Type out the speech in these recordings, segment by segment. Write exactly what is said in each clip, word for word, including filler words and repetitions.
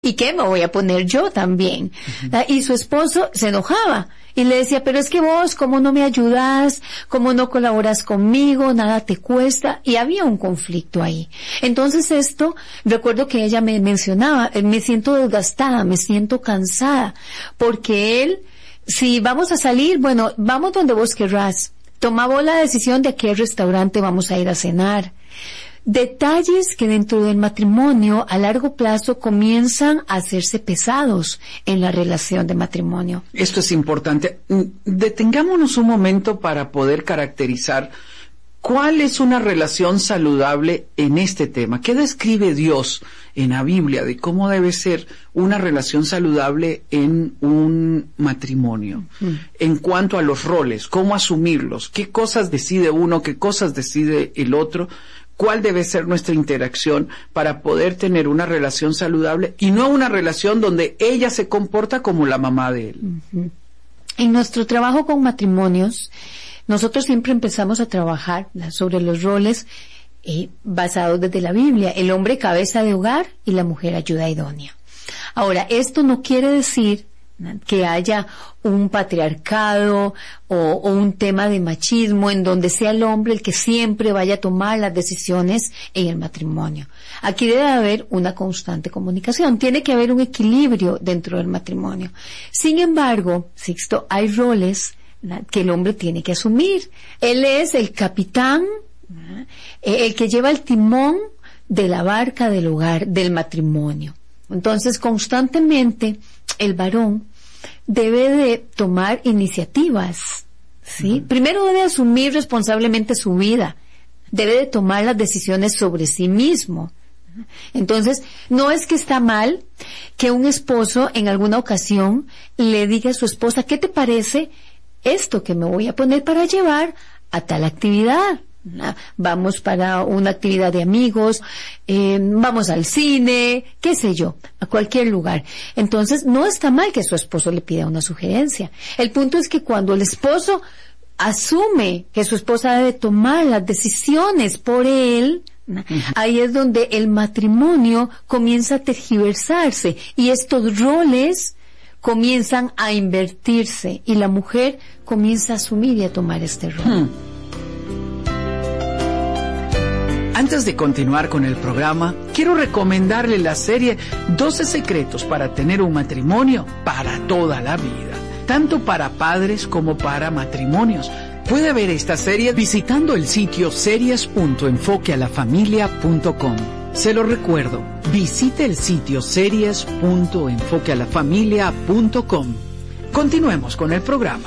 ¿Y qué me voy a poner yo también? Uh-huh. Y su esposo se enojaba y le decía, pero es que vos, ¿cómo no me ayudas? ¿Cómo no colaboras conmigo? Nada te cuesta. Y había un conflicto ahí. Entonces esto, recuerdo que ella me mencionaba, me siento desgastada, me siento cansada, porque él, si vamos a salir, bueno, vamos donde vos querrás. Tomamos la decisión de a qué restaurante vamos a ir a cenar. Detalles que dentro del matrimonio a largo plazo comienzan a hacerse pesados en la relación de matrimonio. Esto es importante. Detengámonos un momento para poder caracterizar cuál es una relación saludable en este tema. ¿Qué describe Dios en la Biblia de cómo debe ser una relación saludable en un matrimonio? Mm. En cuanto a los roles, cómo asumirlos, qué cosas decide uno, qué cosas decide el otro, cuál debe ser nuestra interacción para poder tener una relación saludable y no una relación donde ella se comporta como la mamá de él. Uh-huh. En nuestro trabajo con matrimonios, nosotros siempre empezamos a trabajar sobre los roles eh, basados desde la Biblia. El hombre cabeza de hogar y la mujer ayuda idónea. Ahora, esto no quiere decir que haya un patriarcado o, o un tema de machismo en donde sea el hombre el que siempre vaya a tomar las decisiones en el matrimonio. Aquí debe haber una constante comunicación, tiene que haber un equilibrio dentro del matrimonio. Sin embargo, Sixto, hay roles que el hombre tiene que asumir. Él es el capitán, el que lleva el timón de la barca del hogar, del matrimonio. Entonces, constantemente, el varón debe de tomar iniciativas, ¿sí? Uh-huh. Primero debe asumir responsablemente su vida, debe de tomar las decisiones sobre sí mismo. Entonces, no es que está mal que un esposo en alguna ocasión le diga a su esposa, ¿qué te parece esto que me voy a poner para llevar a tal actividad? Vamos para una actividad de amigos, eh, vamos al cine, qué sé yo, a cualquier lugar. Entonces, no está mal que su esposo le pida una sugerencia. El punto es que cuando el esposo asume que su esposa debe tomar las decisiones por él, uh-huh. ahí es donde el matrimonio comienza a tergiversarse y estos roles comienzan a invertirse y la mujer comienza a asumir y a tomar este rol. Hmm. Antes de continuar con el programa, quiero recomendarle la serie doce secretos para tener un matrimonio para toda la vida, tanto para padres como para matrimonios. Puede ver esta serie visitando el sitio series punto enfoque a la familia punto com. Se lo recuerdo, visite el sitio series punto enfoque a la familia punto com. Continuemos con el programa.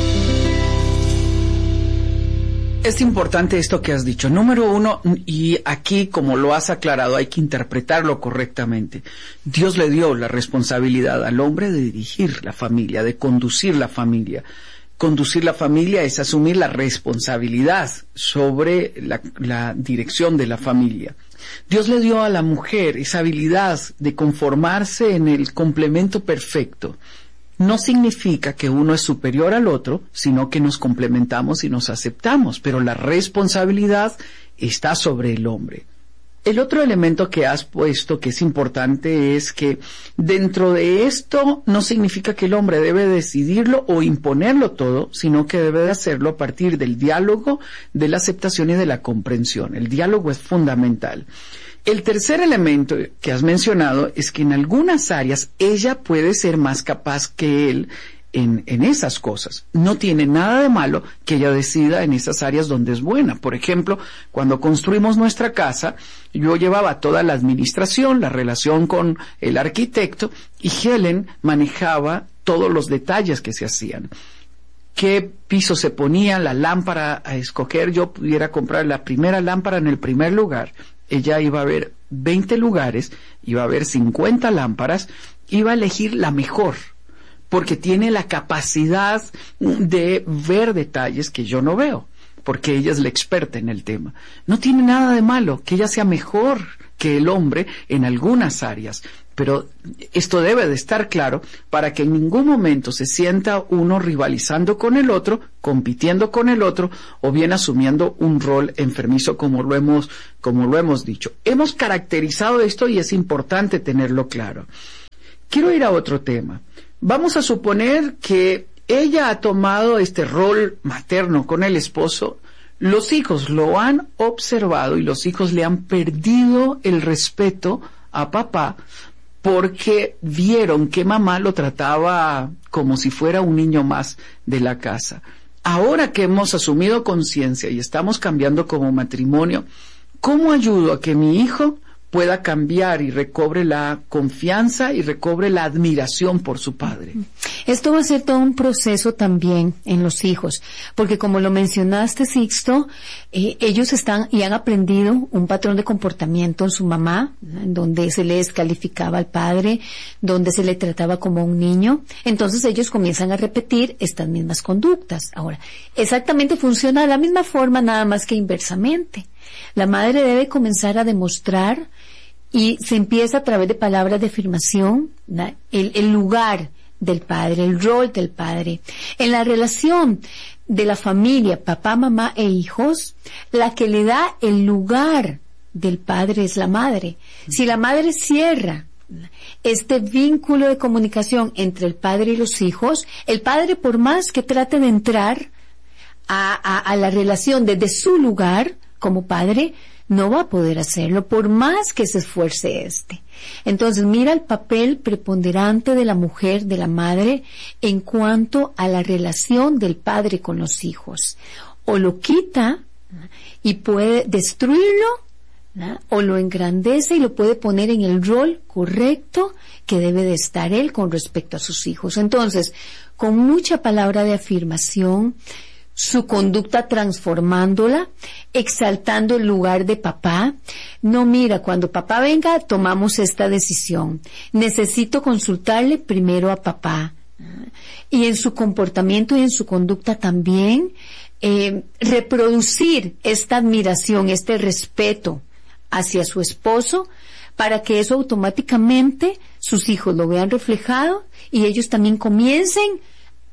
Es importante esto que has dicho. Número uno, y aquí como lo has aclarado, hay que interpretarlo correctamente. Dios le dio la responsabilidad al hombre de dirigir la familia, de conducir la familia. Conducir la familia es asumir la responsabilidad sobre la, la dirección de la familia. Dios le dio a la mujer esa habilidad de conformarse en el complemento perfecto. No significa que uno es superior al otro, sino que nos complementamos y nos aceptamos, pero la responsabilidad está sobre el hombre. El otro elemento que has puesto que es importante es que dentro de esto no significa que el hombre debe decidirlo o imponerlo todo, sino que debe de hacerlo a partir del diálogo, de la aceptación y de la comprensión. El diálogo es fundamental. El tercer elemento que has mencionado es que en algunas áreas ella puede ser más capaz que él en, en esas cosas. No tiene nada de malo que ella decida en esas áreas donde es buena. Por ejemplo, cuando construimos nuestra casa, yo llevaba toda la administración, la relación con el arquitecto, y Helen manejaba todos los detalles que se hacían. Qué piso se ponía, la lámpara a escoger, yo pudiera comprar la primera lámpara en el primer lugar. Ella iba a ver veinte lugares, iba a ver cincuenta lámparas, iba a elegir la mejor, porque tiene la capacidad de ver detalles que yo no veo, porque ella es la experta en el tema. No tiene nada de malo que ella sea mejor que el hombre en algunas áreas, pero esto debe de estar claro para que en ningún momento se sienta uno rivalizando con el otro, compitiendo con el otro, o bien asumiendo un rol enfermizo como lo hemos, como lo hemos dicho. Hemos caracterizado esto y es importante tenerlo claro. quiero ir a otro tema. Vamos a suponer que ella ha tomado este rol materno con el esposo. Los hijos lo han observado y los hijos le han perdido el respeto a papá porque vieron que mamá lo trataba como si fuera un niño más de la casa. Ahora que hemos asumido conciencia y estamos cambiando como matrimonio, ¿cómo ayudo a que mi hijo pueda cambiar y recobre la confianza y recobre la admiración por su padre? Esto va a ser todo un proceso también en los hijos, porque como lo mencionaste, Sixto, eh, ellos están y han aprendido un patrón de comportamiento en su mamá, en donde se le descalificaba al padre, donde se le trataba como un niño. Entonces ellos comienzan a repetir estas mismas conductas. Ahora, exactamente funciona de la misma forma, nada más que inversamente. La madre debe comenzar a demostrar, y se empieza a través de palabras de afirmación, ¿no? el, el lugar del padre, el rol del padre. En la relación de la familia, papá, mamá e hijos, la que le da el lugar del padre es la madre. Si la madre cierra este vínculo de comunicación entre el padre y los hijos, el padre, por más que trate de entrar a, a, a la relación desde su lugar como padre, no va a poder hacerlo por más que se esfuerce este. Entonces mira el papel preponderante de la mujer, de la madre, en cuanto a la relación del padre con los hijos. O lo quita y puede destruirlo, ¿no? O lo engrandece y lo puede poner en el rol correcto que debe de estar él con respecto a sus hijos. Entonces, con mucha palabra de afirmación, su conducta transformándola, exaltando el lugar de papá. No, mira, cuando papá venga, tomamos esta decisión. Necesito consultarle primero a papá. Y en su comportamiento y en su conducta también, eh, reproducir esta admiración, este respeto hacia su esposo, para que eso automáticamente sus hijos lo vean reflejado y ellos también comiencen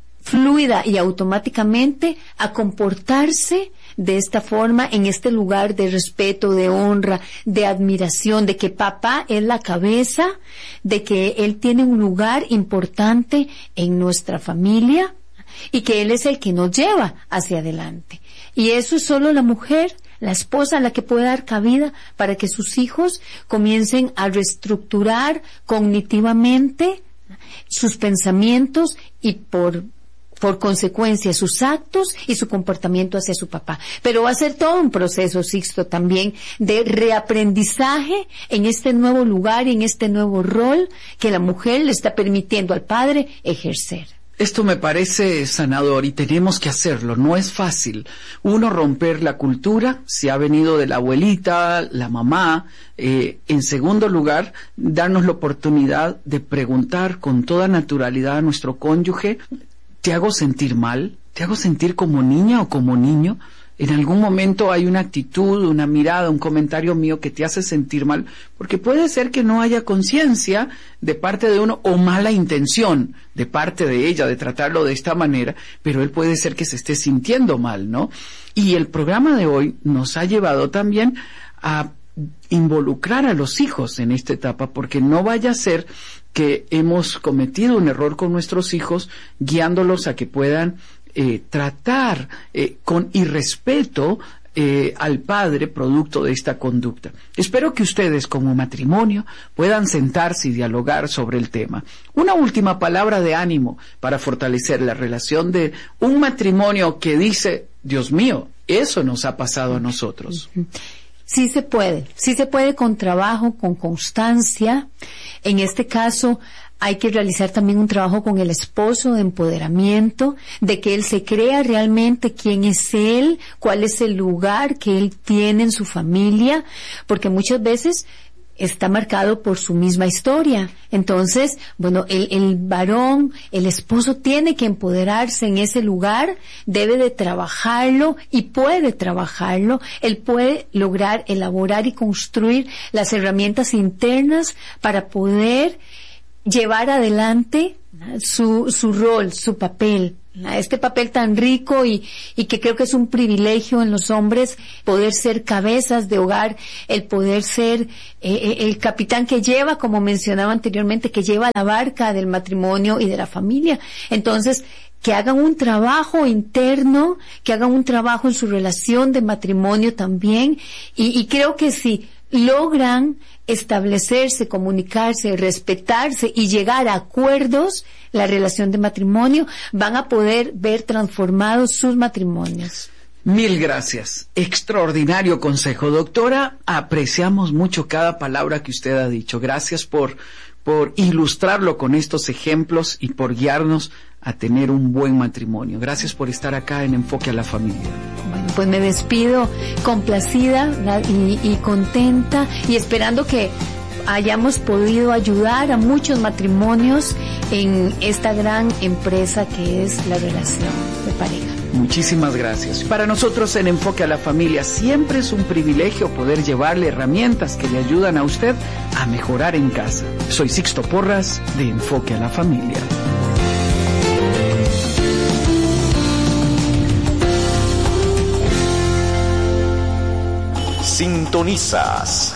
fluida y automáticamente a comportarse de esta forma en este lugar de respeto, de honra, de admiración, de que papá es la cabeza, de que él tiene un lugar importante en nuestra familia y que él es el que nos lleva hacia adelante. Y eso es solo la mujer, la esposa, la que puede dar cabida para que sus hijos comiencen a reestructurar cognitivamente sus pensamientos y por por consecuencia sus actos y su comportamiento hacia su papá. Pero va a ser todo un proceso, Sixto, también de reaprendizaje en este nuevo lugar y en este nuevo rol que la mujer le está permitiendo al padre ejercer. Esto me parece sanador y tenemos que hacerlo, no es fácil. Uno, romper la cultura, si ha venido de la abuelita, la mamá. Eh, en segundo lugar, darnos la oportunidad de preguntar con toda naturalidad a nuestro cónyuge: ¿te hago sentir mal? ¿Te hago sentir como niña o como niño? En algún momento hay una actitud, una mirada, un comentario mío que te hace sentir mal, porque puede ser que no haya conciencia de parte de uno o mala intención de parte de ella de tratarlo de esta manera, pero él puede ser que se esté sintiendo mal, ¿no? Y el programa de hoy nos ha llevado también a involucrar a los hijos en esta etapa, porque no vaya a ser que hemos cometido un error con nuestros hijos, guiándolos a que puedan eh, tratar eh, con irrespeto eh, al padre producto de esta conducta. Espero que ustedes como matrimonio puedan sentarse y dialogar sobre el tema. Una última palabra de ánimo para fortalecer la relación de un matrimonio que dice: Dios mío, eso nos ha pasado a nosotros. Sí se puede, sí se puede con trabajo, con constancia. En este caso hay que realizar también un trabajo con el esposo de empoderamiento, de que él se crea realmente quién es él, cuál es el lugar que él tiene en su familia, porque muchas veces está marcado por su misma historia. Entonces, bueno, el, el varón, el esposo tiene que empoderarse en ese lugar, debe de trabajarlo y puede trabajarlo. Él puede lograr elaborar y construir las herramientas internas para poder llevar adelante su, su rol, su papel, este papel tan rico y, y que creo que es un privilegio en los hombres poder ser cabezas de hogar, el poder ser eh, el capitán que lleva, como mencionaba anteriormente, que lleva la barca del matrimonio y de la familia. Entonces, que hagan un trabajo interno, que hagan un trabajo en su relación de matrimonio también, y, y creo que si logran establecerse, comunicarse, respetarse y llegar a acuerdos, la relación de matrimonio, van a poder ver transformados sus matrimonios. Mil gracias. Extraordinario consejo, doctora. Apreciamos mucho cada palabra que usted ha dicho. Gracias por, por ilustrarlo con estos ejemplos y por guiarnos a tener un buen matrimonio. Gracias por estar acá en Enfoque a la Familia. Bueno, pues me despido complacida y, y contenta y esperando que hayamos podido ayudar a muchos matrimonios en esta gran empresa que es la relación de pareja. Muchísimas gracias. Para nosotros en Enfoque a la Familia siempre es un privilegio poder llevarle herramientas que le ayudan a usted a mejorar en casa. Soy Sixto Porras de Enfoque a la Familia. Sintonizas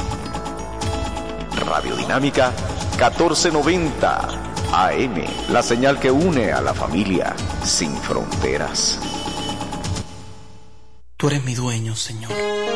Radio Dinámica catorce noventa A M, la señal que une a la familia sin fronteras. Tú eres mi dueño, Señor.